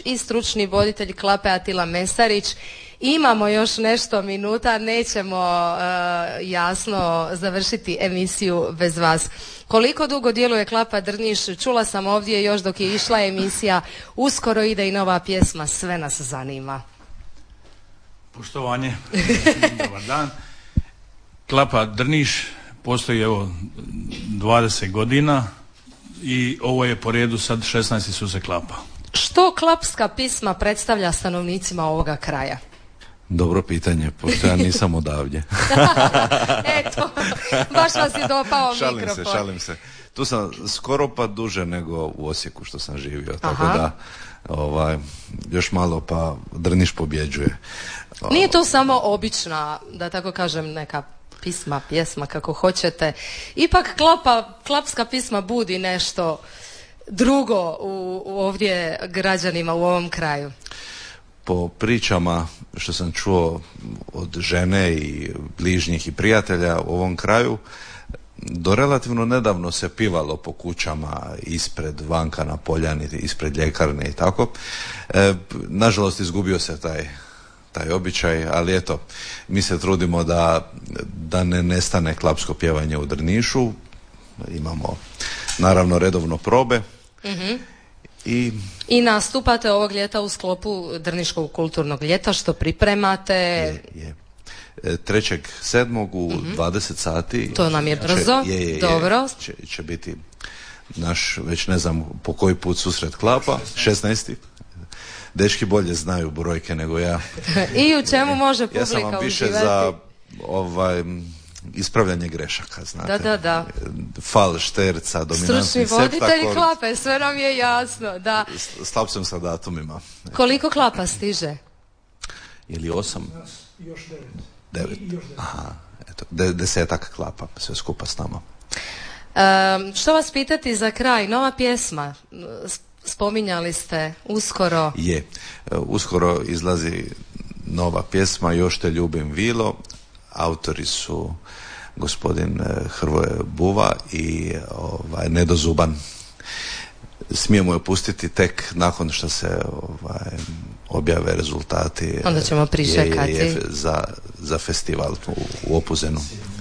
i stručni voditelj Klape Atila Mesarić. Imamo još nešto minuta, nećemo jasno završiti emisiju bez vas. Koliko dugo djeluje Klapa Drniš? Čula sam ovdje još dok je išla emisija, uskoro ide i nova pjesma, sve nas zanima. Poštovanje, dobar dan. Klapa Drniš postoji evo 20 godina i ovo je po redu sad 16. su se klapa. Što klapska pisma predstavlja stanovnicima ovoga kraja? Dobro pitanje, pošto ja nisam odavdje. Eto, baš vas je dopao mikrofon. Šalim se. Tu sam skoro pa duže nego u Osijeku što sam živio, tako da još malo pa Drniš pobjeđuje. Nije to samo obična, da tako kažem, neka pisma, pjesma, kako hoćete. Ipak klapska pisma budi nešto drugo u ovdje građanima u ovom kraju. Po pričama što sam čuo od žene i bližnjih i prijatelja u ovom kraju, do relativno nedavno se pivalo po kućama ispred vanka na poljani, ispred ljekarne i tako. Nažalost izgubio se taj običaj, ali eto, mi se trudimo da ne nestane klapsko pjevanje u Drnišu. Imamo naravno redovno probe. I nastupate ovog ljeta u sklopu Drniškog kulturnog ljeta, što pripremate? Je. 3.7. u 20 sati. To nam je brzo, dobro. Će biti naš, već ne znam po koji put susret klapa, 16. Dečki bolje znaju brojke nego ja. I u čemu može publika uživati? Ja sam vam više za ispravljanje grešaka, znate. Da. Fal, šterca, dominantni septakord. Stručni voditelj klape, sve nam je jasno, da. Slab sam sa datumima. Koliko klapa stiže? Je li 8? Još 9. Aha, eto, 10 klapa, sve skupa s nama. Što vas pitati za kraj? Nova pjesma, spominjali ste, uskoro. Uskoro izlazi nova pjesma, Još te ljubim Vilo. Autori su gospodin Hrvoje Buva i Nedo Zuban. Smijemo je pustiti tek nakon što se objave rezultati. Onda ćemo pričekati za festival u Opuzenu.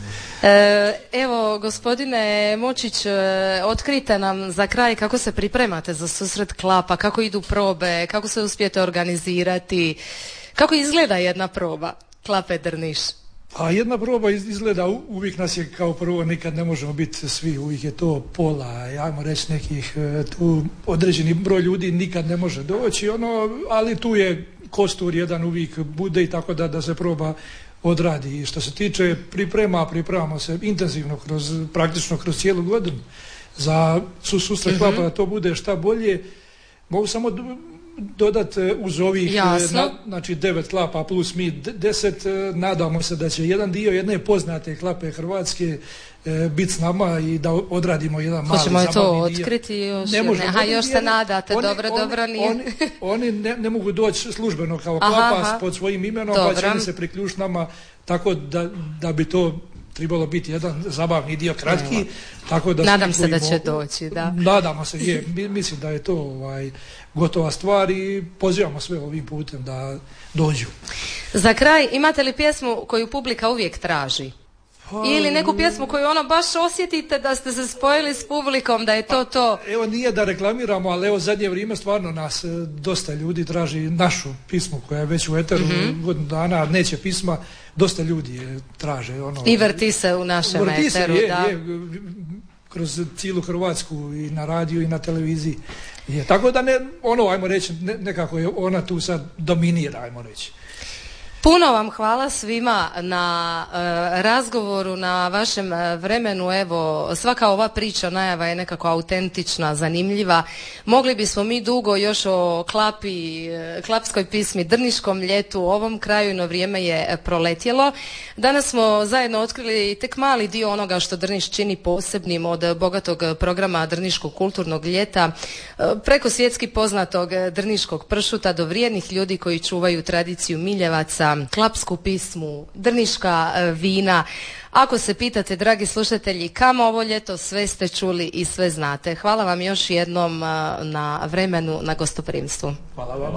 Evo, gospodine Močić, otkrite nam za kraj kako se pripremate za susret klapa, kako idu probe, kako se uspijete organizirati, kako izgleda jedna proba Klape Drniš. A jedna proba izgleda, uvijek nas je kao prvo, nikad ne možemo biti svi, uvijek je to pola, ajmo reći nekih, tu određeni broj ljudi nikad ne može doći, ali tu je kostur jedan uvijek bude i tako da se proba odradi. I što se tiče pripremamo se intenzivno praktično kroz cijelu godinu za susret klapa, da to bude šta bolje. Mogu samo dodati uz ovih, znači 9 klapa plus mi 10, nadamo se da će jedan dio jedne poznate klape hrvatske biti s nama i da odradimo jedan mali zabavni dio. Hoćemo to otkriti još? Još se nadate, dobro nije. Oni ne mogu doći službeno kao klapa pod svojim imenom, pa će se priključiti nama, tako da bi to trebalo biti jedan zabavni dio, kratki. Tako da nadam se da će doći, da. Nadamo se, mislim da je to gotova stvar i pozivamo sve ovim putem da dođu. Za kraj, imate li pjesmu koju publika uvijek traži? Ili neku pjesmu koju baš osjetite da ste se spojili s publikom, da je to? Evo, nije da reklamiramo, ali evo zadnje vrijeme stvarno nas dosta ljudi traži našu pismu koja je već u eteru godinu dana, neće pisma, dosta ljudi je traže. I vrti se u našem eteru, da. Kroz cijelu Hrvatsku i na radiju i na televiziji. Tako da ajmo reći, nekako je ona tu sad dominira, ajmo reći. Puno vam hvala svima na razgovoru, na vašem vremenu. Evo, svaka ova priča, najava je nekako autentična, zanimljiva. Mogli bismo mi dugo još o klapskoj pismi, Drniškom ljetu, u ovom kraju, no vrijeme je proletjelo. Danas smo zajedno otkrili tek mali dio onoga što Drniš čini posebnim, od bogatog programa Drniškog kulturnog ljeta, preko svjetski poznatog drniškog pršuta do vrijednih ljudi koji čuvaju tradiciju Miljevaca, klapsku pismu, drniška vina. Ako se pitate, dragi slušatelji, kamo ovo ljeto, sve ste čuli i sve znate. Hvala vam još jednom na vremenu, na gostoprimstvu. Hvala vam.